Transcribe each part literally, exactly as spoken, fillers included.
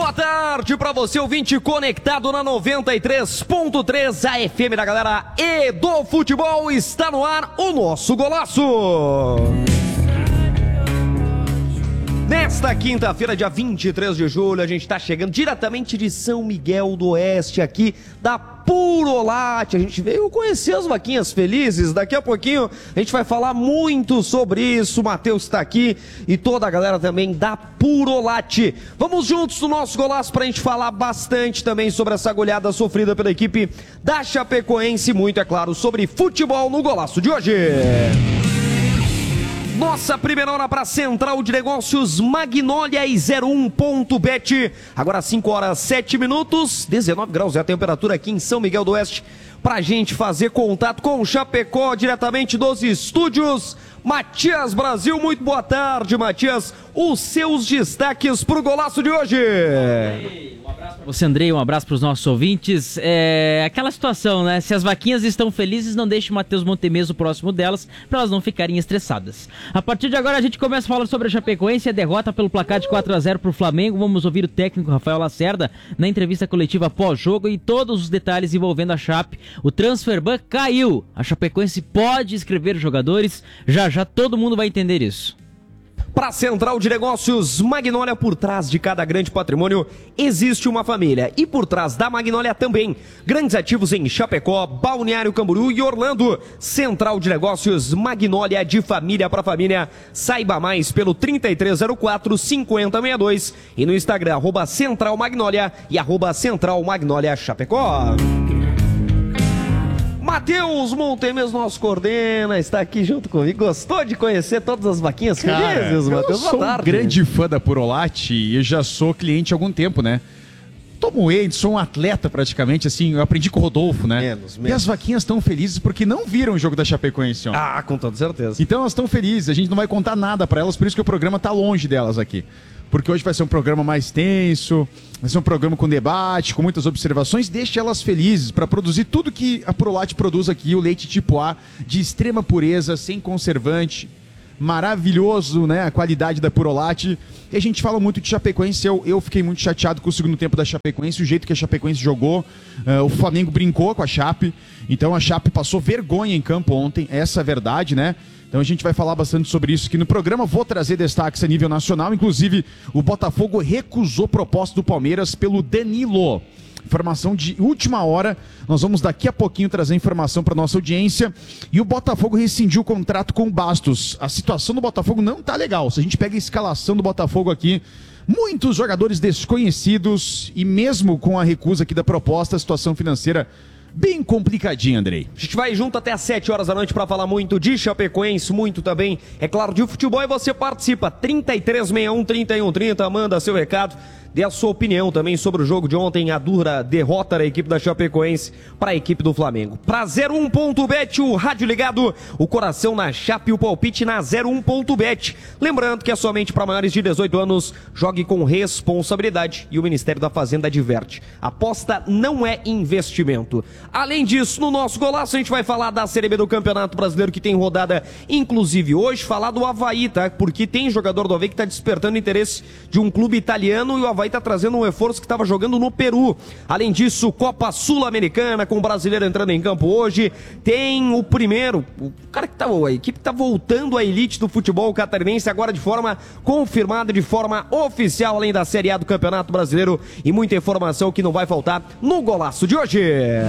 Boa tarde pra você, ouvinte conectado na noventa e três ponto três, a F M da galera e do futebol. Está no ar o nosso golaço. Nesta quinta-feira, dia vinte e três de julho, a gente está chegando diretamente de São Miguel do Oeste, aqui da Purolate. A gente veio conhecer as vaquinhas felizes. Daqui a pouquinho a gente vai falar muito sobre isso. O Matheus está aqui e toda a galera também da Purolate. Vamos juntos no nosso golaço para a gente falar bastante também sobre essa goleada sofrida pela equipe da Chapecoense. Muito, é claro, sobre futebol no golaço de hoje. Nossa primeira hora para Central de Negócios Magnólia e zero um ponto bet. Agora cinco horas sete minutos, dezenove graus é a temperatura aqui em São Miguel do Oeste. Pra gente fazer contato com o Chapecó diretamente dos estúdios. Matias Brasil, muito boa tarde, Matias. Os seus destaques pro golaço de hoje. Um abraço pra você, Andrei, um abraço para os nossos ouvintes. É aquela situação, né? Se as vaquinhas estão felizes, não deixe o Matheus Montemeso próximo delas, para elas não ficarem estressadas. A partir de agora a gente começa a falar sobre a Chapecoense, a derrota pelo placar de quatro a zero pro Flamengo. Vamos ouvir o técnico Rafael Lacerda na entrevista coletiva pós-jogo e todos os detalhes envolvendo a Chape. O Transferban caiu. A Chapecoense pode inscrever jogadores. Já já todo mundo vai entender isso. Para Central de Negócios Magnólia, por trás de cada grande patrimônio existe uma família. E por trás da Magnólia também. Grandes ativos em Chapecó, Balneário Camboriú e Orlando. Central de Negócios Magnólia, de família para família. Saiba mais pelo trinta e três zero quatro, cinquenta sessenta e dois e no Instagram, arroba Central Magnólia e arroba Central Magnólia Chapecó. Matheus Montemeso, nosso coordena, está aqui junto comigo. Gostou de conhecer todas as vaquinhas felizes, Matheus? Eu sou um grande fã da Purolate e eu já sou cliente há algum tempo, né? Tomo ele, sou um atleta praticamente, assim, eu aprendi com o Rodolfo, né? Menos, menos. E as vaquinhas estão felizes porque não viram o jogo da Chapecoense ontem. Ah, com toda certeza. Então elas estão felizes, a gente não vai contar nada para elas, por isso que o programa está longe delas aqui. Porque hoje vai ser um programa mais tenso, vai ser um programa com debate, com muitas observações. Deixe elas felizes para produzir tudo que a Purolate produz aqui, o leite tipo A, de extrema pureza, sem conservante, maravilhoso, né? A qualidade da Purolate. E a gente fala muito de Chapecoense, eu, eu fiquei muito chateado com o segundo tempo da Chapecoense, o jeito que a Chapecoense jogou. Uh, o Flamengo brincou com a Chape, então a Chape passou vergonha em campo ontem, essa é a verdade, né? Então a gente vai falar bastante sobre isso aqui no programa. Vou trazer destaques a nível nacional. Inclusive, o Botafogo recusou proposta do Palmeiras pelo Danilo. Informação de última hora. Nós vamos daqui a pouquinho trazer informação para nossa audiência. E o Botafogo rescindiu o contrato com o Bastos. A situação do Botafogo não tá legal. Se a gente pega a escalação do Botafogo aqui, muitos jogadores desconhecidos. E mesmo com a recusa aqui da proposta, a situação financeira bem complicadinho, Andrei. A gente vai junto até às sete horas da noite para falar muito de Chapecoense, muito também, é claro, de futebol, e você participa. trinta e três sessenta e um, trinta e um trinta, manda seu recado, dê a sua opinião também sobre o jogo de ontem, a dura derrota da equipe da Chapecoense para a equipe do Flamengo. Para zero um ponto bet, o rádio ligado, o coração na Chape, o palpite na zero um ponto bet. Lembrando que é somente para maiores de dezoito anos, jogue com responsabilidade e o Ministério da Fazenda adverte. Aposta não é investimento. Além disso, no nosso golaço a gente vai falar da Série B do Campeonato Brasileiro que tem rodada, inclusive hoje, falar do Avaí, tá? Porque tem jogador do Avaí que está despertando interesse de um clube italiano e o Avaí está trazendo um reforço que estava jogando no Peru. Além disso, Copa Sul-Americana com o brasileiro entrando em campo hoje. Tem o primeiro, o cara que tá, a equipe que tá voltando à elite do futebol catarinense agora de forma confirmada, de forma oficial, além da Série A do Campeonato Brasileiro e muita informação que não vai faltar no golaço de hoje.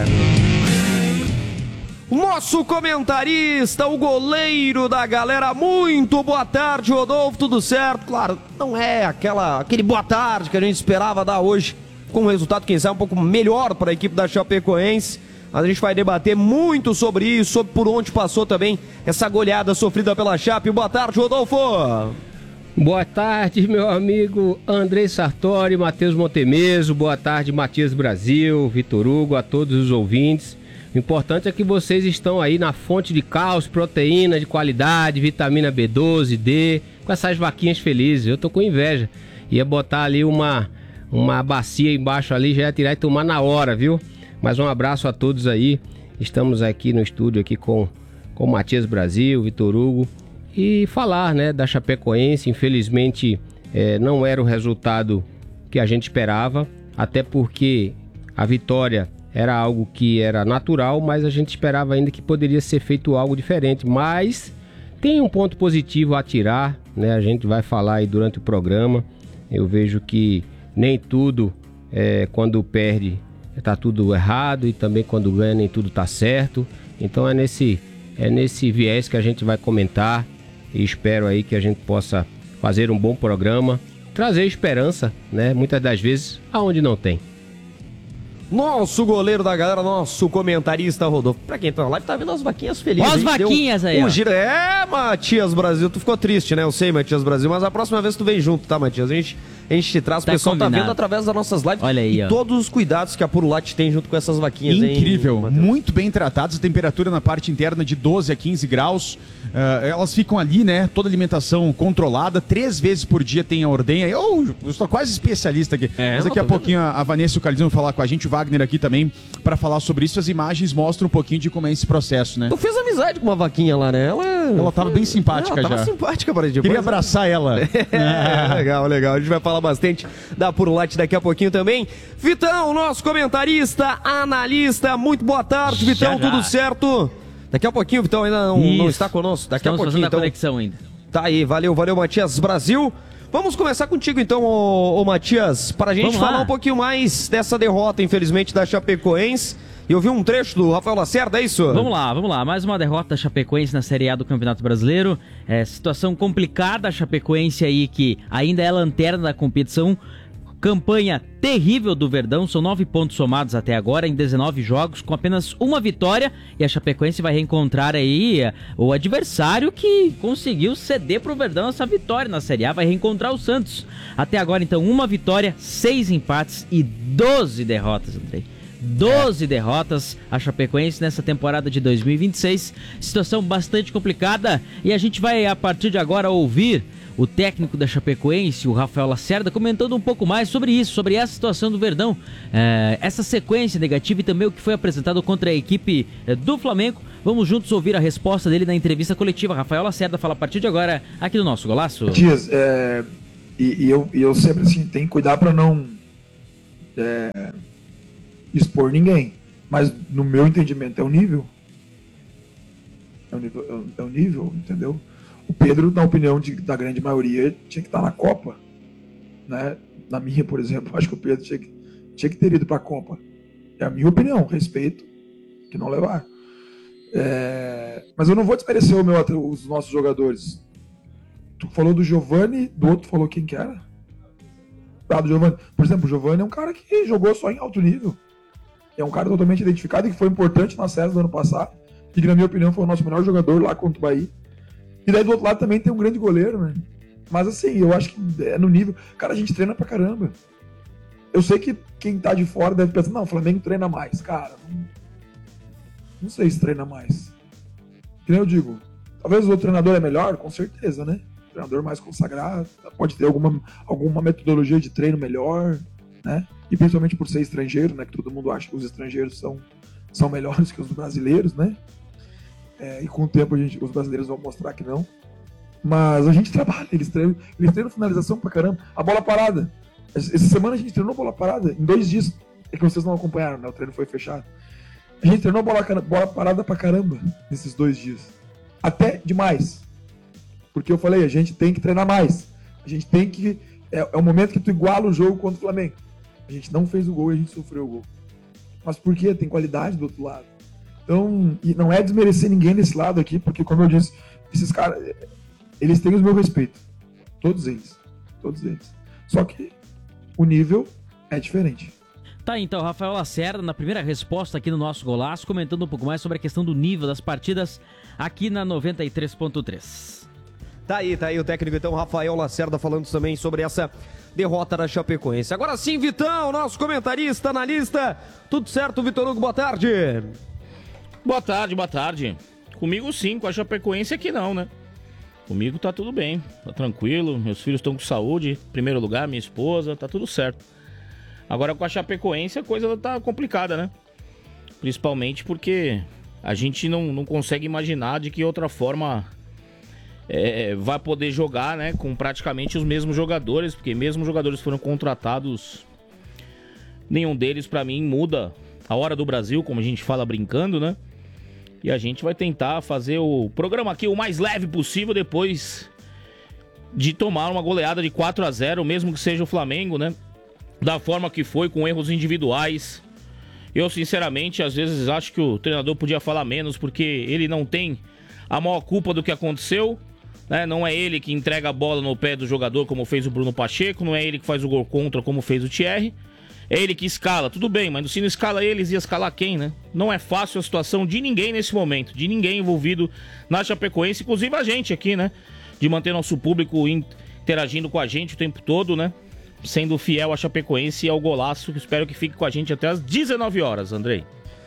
Nosso comentarista, o goleiro da galera, muito boa tarde, Rodolfo, tudo certo? Claro, não é aquela, aquele boa tarde que a gente esperava dar hoje, com um resultado, quem sabe, um pouco melhor para a equipe da Chapecoense, mas a gente vai debater muito sobre isso, sobre por onde passou também essa goleada sofrida pela Chape. Boa tarde, Rodolfo! Boa tarde, meu amigo Andrei Sartori, Matheus Montemeso, boa tarde, Matias Brasil, Vitor Hugo, a todos os ouvintes. O importante é que vocês estão aí na fonte de cálcio, proteína de qualidade, vitamina B doze, D, com essas vaquinhas felizes. Eu tô com inveja. Ia botar ali uma, uma bacia embaixo ali, já ia tirar e tomar na hora, viu? Mas um abraço a todos aí. Estamos aqui no estúdio aqui com com Matias Brasil, Vitor Hugo, e falar, né, da Chapecoense. Infelizmente é, não era o resultado que a gente esperava, até porque a vitória era algo que era natural, mas a gente esperava ainda que poderia ser feito algo diferente. Mas tem um ponto positivo a tirar, né? A gente vai falar aí durante o programa. Eu vejo que nem tudo, é, quando perde, está tudo errado, e também quando ganha nem tudo está certo. Então é nesse, é nesse viés que a gente vai comentar, e espero aí que a gente possa fazer um bom programa, trazer esperança, né? Muitas das vezes aonde não tem. Nosso goleiro da galera, nosso comentarista Rodolfo. Pra quem tá na live, tá vendo as vaquinhas felizes. Ó as vaquinhas aí, um ó. Giro... É, Matias Brasil, tu ficou triste, né? Eu sei, Matias Brasil, mas a próxima vez tu vem junto, tá, Matias? A gente, a gente te traz, o Tá pessoal combinado. tá vendo através das nossas lives. Olha aí, e ó. todos os cuidados que a Purolate tem junto com essas vaquinhas. Incrível, hein, Matheus? muito bem tratados, a temperatura na parte interna de doze a quinze graus, uh, elas ficam ali, né, toda alimentação controlada, três vezes por dia tem a ordenha. Eu, eu estou quase especialista aqui, É, mas daqui a tô pouquinho a, a Vanessa e o Carlinhos vão falar com a gente, o Wagner aqui também, para falar sobre isso. As imagens mostram um pouquinho de como é esse processo, né? Tu fez amizade com uma vaquinha lá, né? Ela, Ela tava bem simpática ela já. tava simpática, para Queria abraçar ela. É, legal, legal. A gente vai falar bastante da Purolate daqui a pouquinho também. Vitão, nosso comentarista, analista. Muito boa tarde, Vitão. Já, já. Tudo certo? Daqui a pouquinho, Vitão ainda não, não Isso. está conosco. Daqui Estamos a pouquinho, fazendo a então. conexão ainda. Tá aí, valeu, valeu, Matias Brasil. Vamos começar contigo então, ô, ô Matias, para a gente Vamos falar lá. um pouquinho mais dessa derrota, infelizmente, da Chapecoense. E eu vi um trecho do Rafael Lacerda, é isso? Vamos lá, vamos lá. Mais uma derrota da Chapecoense na Série A do Campeonato Brasileiro. É, situação complicada a Chapecoense aí, que ainda é lanterna da competição. Campanha terrível do Verdão, são nove pontos somados até agora em dezenove jogos, com apenas uma vitória, e a Chapecoense vai reencontrar aí o adversário que conseguiu ceder pro Verdão essa vitória na Série A, vai reencontrar o Santos. Até agora, então, uma vitória, seis empates e doze derrotas, Andrei. doze é. derrotas a Chapecoense nessa temporada de dois mil e vinte e seis, situação bastante complicada, e a gente vai a partir de agora ouvir o técnico da Chapecoense, o Rafael Lacerda, comentando um pouco mais sobre isso, sobre essa situação do Verdão, é, essa sequência negativa e também o que foi apresentado contra a equipe é, do Flamengo. Vamos juntos ouvir a resposta dele na entrevista coletiva. Rafael Lacerda fala a partir de agora aqui no nosso Golaço. Dias, é, e, e, eu, e eu sempre assim, tenho que cuidar para não é, expor ninguém, mas no meu entendimento é o nível, é o nível, é o nível, entendeu? O Pedro, na opinião de, da grande maioria, tinha que estar na Copa, né? Na minha, por exemplo, acho que o Pedro tinha que, tinha que ter ido para a Copa. É a minha opinião, respeito, que não levar. É, mas eu não vou desmerecer o meu, os nossos jogadores. Tu falou do Giovani, do outro falou quem que era? Ah, do Giovani. Por exemplo, o Giovani é um cara que jogou só em alto nível. É um cara totalmente identificado e que foi importante na série do ano passado. E que, na minha opinião, foi o nosso melhor jogador lá contra o Bahia. E daí do outro lado também tem um grande goleiro, né? Mas assim, eu acho que é no nível... Cara, a gente treina pra caramba. Eu sei que quem tá de fora deve pensar, não, o Flamengo treina mais. Cara, não, não sei se treina mais. Que nem eu digo, talvez o outro treinador é melhor, com certeza, né? O treinador mais consagrado, pode ter alguma, alguma metodologia de treino melhor, né? E principalmente por ser estrangeiro, né? Que todo mundo acha que os estrangeiros são, são melhores que os brasileiros, né? É, e com o tempo a gente, os brasileiros vão mostrar que não. Mas a gente trabalha, eles treinam, eles treinam finalização pra caramba. A bola parada. Essa semana a gente treinou bola parada em dois dias. É que vocês não acompanharam, né? O treino foi fechado. A gente treinou bola, bola parada pra caramba nesses dois dias. Até demais. Porque eu falei, a gente tem que treinar mais. A gente tem que... É, é o momento que tu iguala o jogo contra o Flamengo. A gente não fez o gol e a gente sofreu o gol. Mas por quê? Tem qualidade do outro lado. Então, e não é desmerecer ninguém desse lado aqui, porque, como eu disse, esses caras, eles têm o meu respeito. Todos eles. Todos eles. Só que o nível é diferente. Tá, então, Rafael Lacerda, na primeira resposta aqui no nosso Golaço, comentando um pouco mais sobre a questão do nível das partidas aqui na noventa e três ponto três. Tá aí, tá aí o técnico, então, Rafael Lacerda, falando também sobre essa derrota da Chapecoense. Agora sim, Vitão, nosso comentarista, analista. Tudo certo, Vitor Hugo? Boa tarde. Boa tarde, boa tarde. Comigo sim, com a Chapecoense aqui não, né? Comigo tá tudo bem, tá tranquilo, meus filhos estão com saúde, em primeiro lugar, minha esposa, tá tudo certo. Agora com a Chapecoense a coisa tá complicada, né? Principalmente porque a gente não, não consegue imaginar de que outra forma é, vai poder jogar, né, com praticamente os mesmos jogadores, porque mesmo os jogadores foram contratados, nenhum deles, pra mim, muda a hora do Brasil, como a gente fala brincando, né? E a gente vai tentar fazer o programa aqui o mais leve possível depois de tomar uma goleada de quatro a zero, mesmo que seja o Flamengo, né? Da forma que foi, com erros individuais. Eu, sinceramente, às vezes acho que o treinador podia falar menos, porque ele não tem a maior culpa do que aconteceu, né? Não é ele que entrega a bola no pé do jogador, como fez o Bruno Pacheco, não é ele que faz o gol contra, como fez o Thierry. É ele que escala, tudo bem, mas se não escala eles, ia escalar quem, né? Não é fácil a situação de ninguém nesse momento, de ninguém envolvido na Chapecoense, inclusive a gente aqui, né? De manter nosso público interagindo com a gente o tempo todo, né? Sendo fiel à Chapecoense e ao golaço, que espero que fique com a gente até às dezenove horas, Andrei.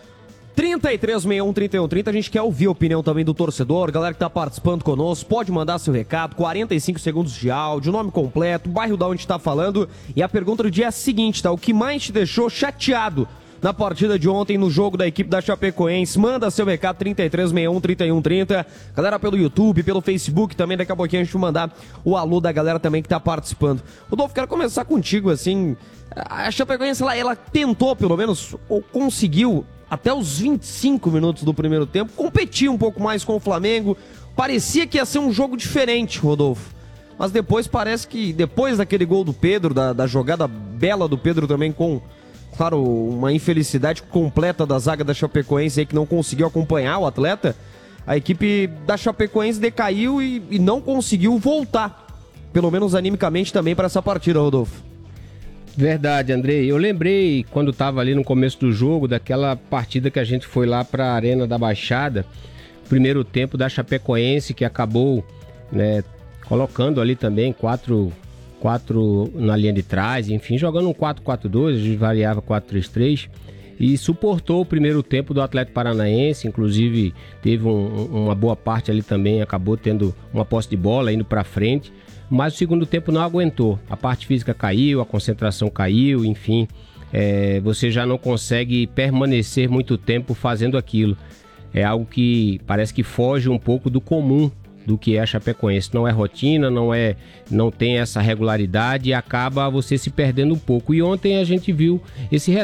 trinta e três, sessenta e um, trinta e um, trinta, a gente quer ouvir a opinião também do torcedor, galera que tá participando conosco, pode mandar seu recado, quarenta e cinco segundos de áudio, nome completo, bairro da onde tá falando, e a pergunta do dia é a seguinte, tá? O que mais te deixou chateado na partida de ontem no jogo da equipe da Chapecoense? Manda seu recado, trinta e três, sessenta e um, trinta e um, trinta, galera pelo YouTube, pelo Facebook também, daqui a pouquinho a gente vai mandar o alô da galera também que tá participando. Rodolfo, quero começar contigo, assim, a Chapecoense, ela, ela tentou pelo menos, ou conseguiu, até os vinte e cinco minutos do primeiro tempo, competir um pouco mais com o Flamengo. Parecia que ia ser um jogo diferente, Rodolfo. Mas depois parece que, depois daquele gol do Pedro, da, da jogada bela do Pedro também com, claro, uma infelicidade completa da zaga da Chapecoense aí, que não conseguiu acompanhar o atleta, a equipe da Chapecoense decaiu e, e não conseguiu voltar, pelo menos animicamente também, para essa partida, Rodolfo. Verdade, Andrei. Eu lembrei, quando estava ali no começo do jogo, daquela partida que a gente foi lá para a Arena da Baixada, primeiro tempo da Chapecoense, que acabou, né, colocando ali também quatro, quatro na linha de trás, enfim, jogando um quatro quatro dois, a gente variava quatro três três, e suportou o primeiro tempo do Atlético Paranaense, inclusive teve um, uma boa parte ali também, acabou tendo uma posse de bola, indo para frente, mas o segundo tempo não aguentou, a parte física caiu, a concentração caiu, enfim, é, você já não consegue permanecer muito tempo fazendo aquilo. É algo que parece que foge um pouco do comum do que é a Chapecoense. Não é rotina, não, é, não tem essa regularidade e acaba você se perdendo um pouco. E ontem a gente viu esse